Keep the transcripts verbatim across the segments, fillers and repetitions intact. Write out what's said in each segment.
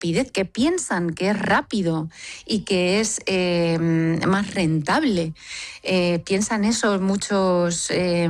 rapidez, que piensan que es rápido y que es eh, más rentable. Eh, piensan eso muchos, eh,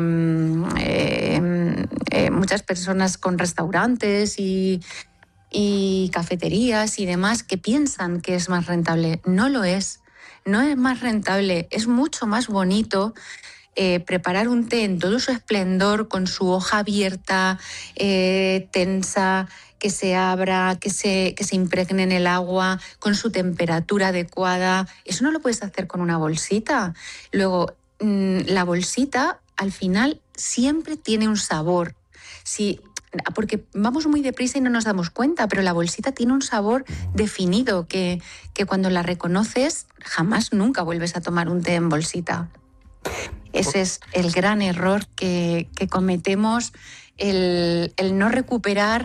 eh, eh, muchas personas con restaurantes y, y cafeterías y demás, que piensan que es más rentable. No lo es. No es más rentable, es mucho más bonito Eh, preparar un té en todo su esplendor, con su hoja abierta, eh, tensa, que se abra, que se, que se impregne en el agua, con su temperatura adecuada. Eso no lo puedes hacer con una bolsita. Luego, mmm, la bolsita, al final, siempre tiene un sabor. Si... porque vamos muy deprisa y no nos damos cuenta, pero la bolsita tiene un sabor definido que, que cuando la reconoces, jamás nunca vuelves a tomar un té en bolsita. Ese es el gran error que, que cometemos, el, el no recuperar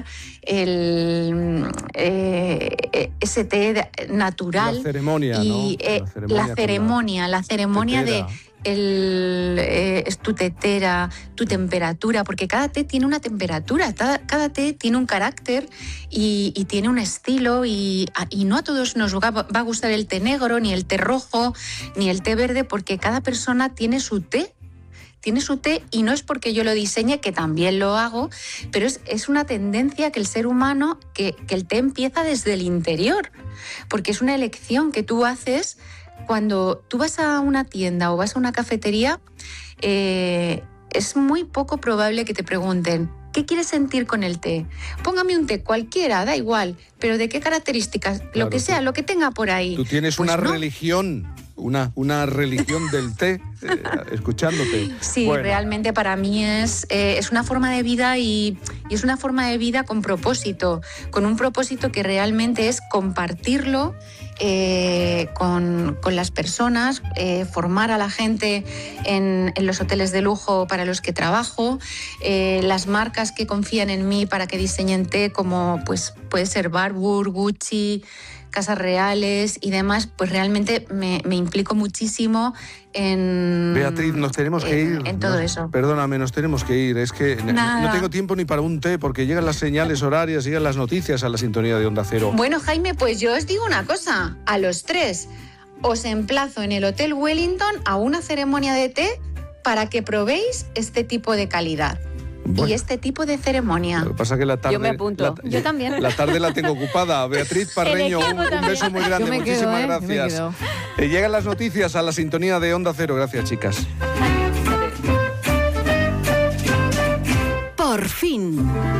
el, eh, ese té natural. La ceremonia, y, ¿no? eh, La ceremonia, la ceremonia, la, la ceremonia de... El, eh, es tu tetera, tu temperatura, porque cada té tiene una temperatura, cada, cada té tiene un carácter y, y tiene un estilo y, y no a todos nos va, va a gustar el té negro, ni el té rojo, ni el té verde, porque cada persona tiene su té. Tiene su té y no es porque yo lo diseñe, que también lo hago, pero es, es una tendencia que el ser humano, que, que el té empieza desde el interior, porque es una elección que tú haces. Cuando tú vas a una tienda o vas a una cafetería, eh, es muy poco probable que te pregunten ¿qué quieres sentir con el té? Póngame un té cualquiera, da igual, pero ¿de qué características? Claro, lo que sea, tú, lo que tenga por ahí. Tú tienes pues una no. religión, una, una religión del té, eh, escuchándote. Sí, bueno. Realmente para mí es, eh, es una forma de vida y, y es una forma de vida con propósito, con un propósito que realmente es compartirlo Eh, con, con las personas, eh, formar a la gente en, en los hoteles de lujo para los que trabajo, eh, las marcas que confían en mí para que diseñen té, como pues puede ser Barbour, Gucci, Casas Reales y demás, pues realmente me, me implico muchísimo en... Beatriz, nos tenemos en, que ir. En todo nos, eso. Perdóname, nos tenemos que ir. Es que Nada. no tengo tiempo ni para un té, porque llegan las señales horarias, llegan las noticias a la sintonía de Onda Cero. Bueno, Jaime, pues yo os digo una cosa. A los tres os emplazo en el Hotel Wellington a una ceremonia de té para que probéis este tipo de calidad. Bueno. Y este tipo de ceremonia. Lo que pasa es que la tarde... Yo me apunto. La, yo también. La tarde la tengo ocupada. Beatriz Parreño, un, un beso muy grande. Muchísimas quedo, ¿eh? gracias. Eh, llegan las noticias a la sintonía de Onda Cero. Gracias, chicas. Por fin.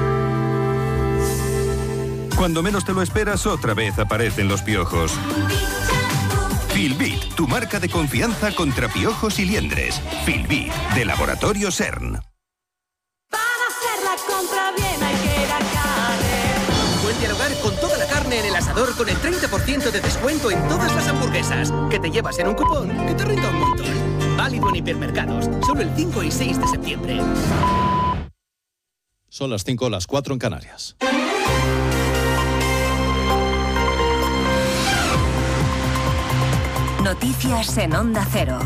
Cuando menos te lo esperas, otra vez aparecen los piojos. Filbit, tu marca de confianza contra piojos y liendres. Filbit, de Laboratorio CERN. Buen dialogar con toda la carne en el asador con el treinta por ciento de descuento en todas las hamburguesas. Que te llevas en un cupón que te rinde un montón. Válido en hipermercados. Solo el cinco y seis de septiembre. Son las cinco, las cuatro en Canarias. Noticias en Onda Cero.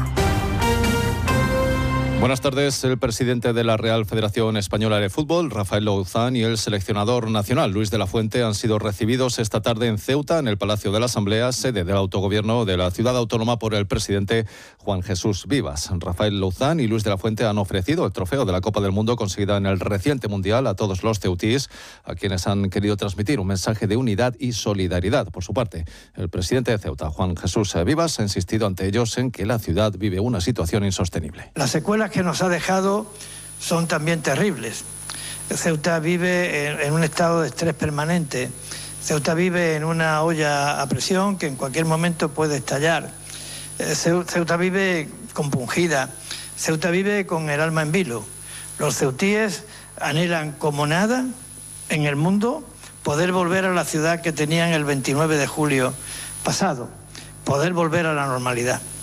Buenas tardes. El presidente de la Real Federación Española de Fútbol, Rafael Louzán, y el seleccionador nacional, Luis de la Fuente, han sido recibidos esta tarde en Ceuta, en el Palacio de la Asamblea, sede del autogobierno de la ciudad autónoma, por el presidente Juan Jesús Vivas. Rafael Louzán y Luis de la Fuente han ofrecido el trofeo de la Copa del Mundo conseguida en el reciente Mundial a todos los ceutíes, a quienes han querido transmitir un mensaje de unidad y solidaridad. Por su parte, el presidente de Ceuta, Juan Jesús Vivas, ha insistido ante ellos en que la ciudad vive una situación insostenible. Las secuelas que nos ha dejado son también terribles. Ceuta vive en, en un estado de estrés permanente. Ceuta vive en una olla a presión que en cualquier momento puede estallar. Ceuta vive compungida. Ceuta vive con el alma en vilo. Los ceutíes anhelan como nada en el mundo poder volver a la ciudad que tenían el veintinueve de julio pasado, poder volver a la normalidad.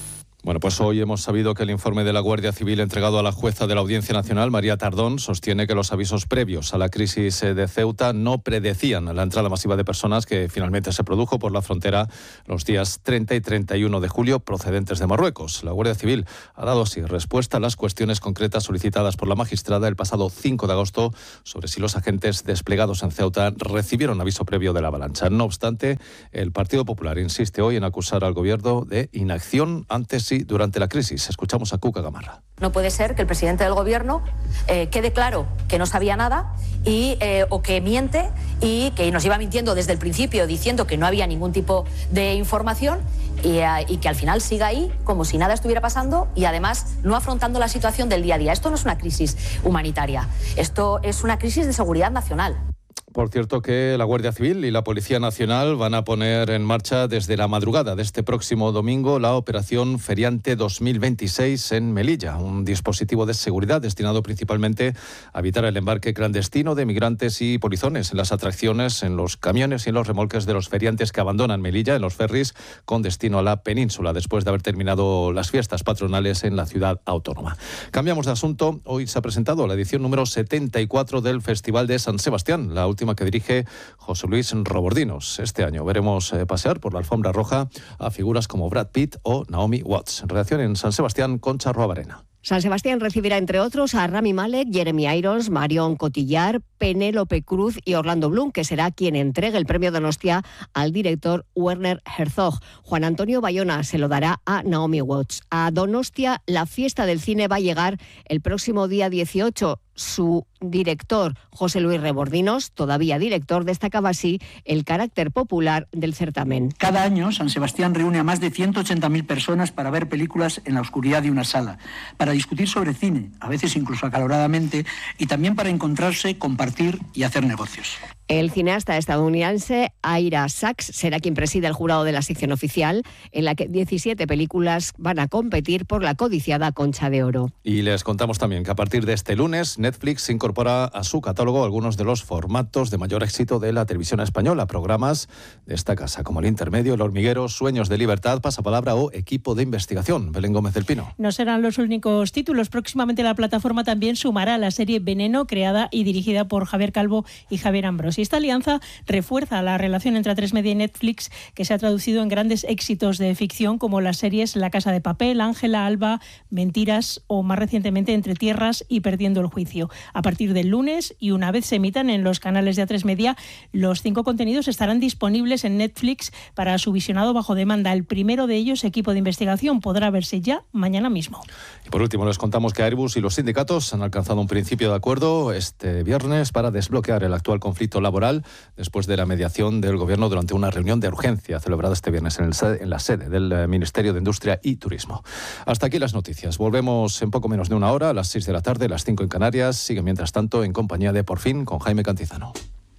Bueno, pues hoy hemos sabido que el informe de la Guardia Civil entregado a la jueza de la Audiencia Nacional, María Tardón, sostiene que los avisos previos a la crisis de Ceuta no predecían la entrada masiva de personas que finalmente se produjo por la frontera los días treinta y treinta y uno de julio procedentes de Marruecos. La Guardia Civil ha dado así respuesta a las cuestiones concretas solicitadas por la magistrada el pasado cinco de agosto sobre si los agentes desplegados en Ceuta recibieron aviso previo de la avalancha. No obstante, el Partido Popular insiste hoy en acusar al Gobierno de inacción antes y durante la crisis. Escuchamos a Cuca Gamarra. No puede ser que el presidente del Gobierno eh, quede claro que no sabía nada y, eh, o que miente y que nos lleva mintiendo desde el principio diciendo que no había ningún tipo de información y, eh, y que al final siga ahí como si nada estuviera pasando y además no afrontando la situación del día a día. Esto no es una crisis humanitaria, esto es una crisis de seguridad nacional. Por cierto que la Guardia Civil y la Policía Nacional van a poner en marcha desde la madrugada de este próximo domingo la operación Feriante dos mil veintiséis en Melilla, un dispositivo de seguridad destinado principalmente a evitar el embarque clandestino de migrantes y polizones en las atracciones, en los camiones y en los remolques de los feriantes que abandonan Melilla en los ferries con destino a la península después de haber terminado las fiestas patronales en la ciudad autónoma. Cambiamos de asunto. Hoy se ha presentado la edición número setenta y cuatro del Festival de San Sebastián, la última que dirige José Luis Robordinos. Este año veremos eh, pasear por la alfombra roja a figuras como Brad Pitt o Naomi Watts. En redacción en San Sebastián, Concha Ruabarena. San Sebastián recibirá, entre otros, a Rami Malek, Jeremy Irons, Marion Cotillard, Penélope Cruz y Orlando Bloom, que será quien entregue el premio Donostia al director Werner Herzog. Juan Antonio Bayona se lo dará a Naomi Watts. A Donostia, la fiesta del cine va a llegar el próximo día dieciocho. Su director, José Luis Robordinos, todavía director, destacaba así el carácter popular del certamen. Cada año, San Sebastián reúne a más de ciento ochenta mil personas para ver películas en la oscuridad de una sala, para discutir sobre cine, a veces incluso acaloradamente, y también para encontrarse, compartir y hacer negocios. El cineasta estadounidense Ira Sachs será quien presida el jurado de la sección oficial, en la que diecisiete películas van a competir por la codiciada Concha de Oro. Y les contamos también que a partir de este lunes, Netflix incorpora a su catálogo algunos de los formatos de mayor éxito de la televisión española, programas de esta casa, como El Intermedio, El Hormiguero, Sueños de Libertad, Pasapalabra o Equipo de Investigación. Belén Gómez del Pino. No serán los únicos títulos. Próximamente la plataforma también sumará la serie Veneno, creada y dirigida por Javier Calvo y Javier Ambrosio. Y esta alianza refuerza la relación entre A tres Media y Netflix, que se ha traducido en grandes éxitos de ficción como las series La Casa de Papel, Ángela, Alba, Mentiras o más recientemente Entre Tierras y Perdiendo el Juicio. A partir del lunes y una vez se emitan en los canales de A tres Media, los cinco contenidos estarán disponibles en Netflix para su visionado bajo demanda. El primero de ellos, Equipo de Investigación, podrá verse ya mañana mismo. Y por último les contamos que Airbus y los sindicatos han alcanzado un principio de acuerdo este viernes para desbloquear el actual conflicto laboral después de la mediación del Gobierno durante una reunión de urgencia celebrada este viernes en, el, en la sede del Ministerio de Industria y Turismo. Hasta aquí las noticias. Volvemos en poco menos de una hora, a las seis de la tarde, las cinco en Canarias. Sigue mientras tanto en compañía de Por Fin con Jaime Cantizano.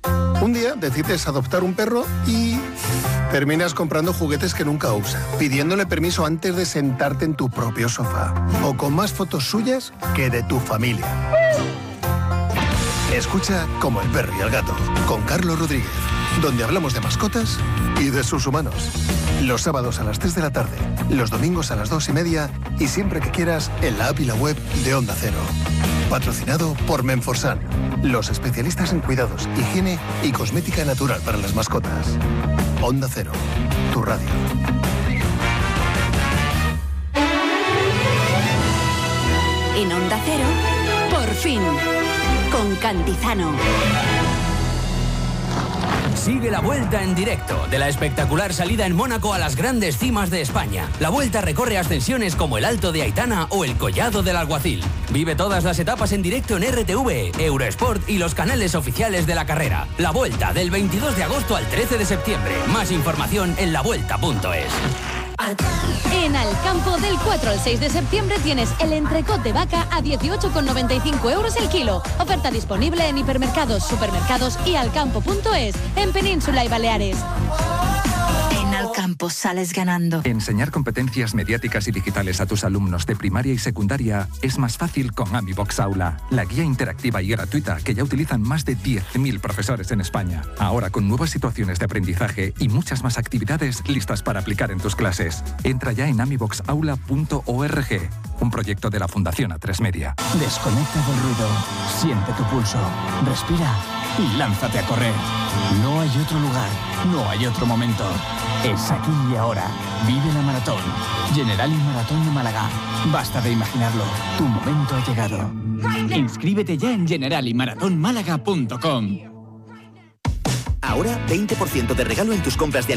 Un día decides adoptar un perro y terminas comprando juguetes que nunca usa, pidiéndole permiso antes de sentarte en tu propio sofá o con más fotos suyas que de tu familia. Escucha Como el perro y el gato, con Carlos Rodríguez, donde hablamos de mascotas y de sus humanos. Los sábados a las tres de la tarde, los domingos a las dos y media y siempre que quieras en la app y la web de Onda Cero. Patrocinado por Menforsan, los especialistas en cuidados, higiene y cosmética natural para las mascotas. Onda Cero, tu radio. En Onda Cero, Por Fin, con Cantizano. Sigue la Vuelta en directo, de la espectacular salida en Mónaco a las grandes cimas de España. La Vuelta recorre ascensiones como el Alto de Aitana o el Collado del Alguacil. Vive todas las etapas en directo en R T V, Eurosport y los canales oficiales de la carrera. La Vuelta, del veintidós de agosto al trece de septiembre. Más información en la vuelta punto es. En Alcampo, del cuatro al seis de septiembre tienes el entrecot de vaca a dieciocho con noventa y cinco euros el kilo. Oferta disponible en hipermercados, supermercados y alcampo punto es, en Península y Baleares. En Alcampo campo sales ganando. Enseñar competencias mediáticas y digitales a tus alumnos de primaria y secundaria es más fácil con AmiBox Aula, la guía interactiva y gratuita que ya utilizan más de diez mil profesores en España. Ahora con nuevas situaciones de aprendizaje y muchas más actividades listas para aplicar en tus clases. Entra ya en amibox aula punto org, un proyecto de la Fundación A tres Media. Desconecta del ruido, siente tu pulso, respira y lánzate a correr. No hay otro lugar, no hay otro momento. Es aquí y ahora. Vive la maratón. Generali Maratón de Málaga. Basta de imaginarlo. Tu momento ha llegado. Inscríbete ya en generali maratón málaga punto com. Ahora veinte por ciento de regalo en tus compras de